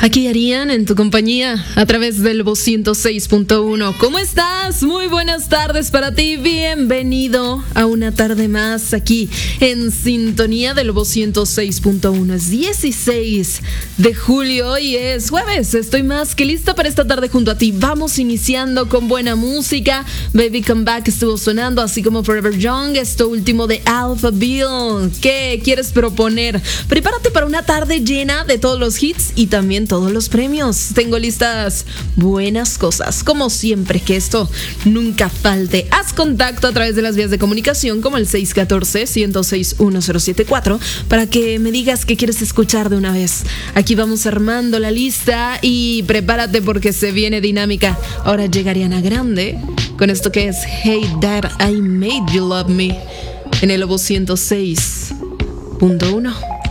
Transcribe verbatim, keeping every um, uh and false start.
Aquí Arián en tu compañía a través del Voz ciento seis punto uno. ¿Cómo estás? Muy buenas tardes para ti. Bienvenido a una tarde más aquí en sintonía del Voz ciento seis punto uno. Es dieciséis de julio y es jueves. Estoy más que lista para esta tarde junto a ti. Vamos iniciando con buena música. Baby Come Back estuvo sonando, así como Forever Young, esto último de Alphaville. ¿Qué quieres proponer? Prepárate para una tarde llena de todos los hits y también todos los premios. Tengo listas buenas cosas, como siempre, que esto nunca falte. Haz contacto a través de las vías de comunicación como el seis uno cuatro, uno cero seis, uno cero siete cuatro para que me digas qué quieres escuchar de una vez. Aquí vamos armando la lista y prepárate porque se viene dinámica. Ahora llega Ariana Grande con esto que es Hey Dad, I Made You Love Me en el Lobo ciento seis punto uno.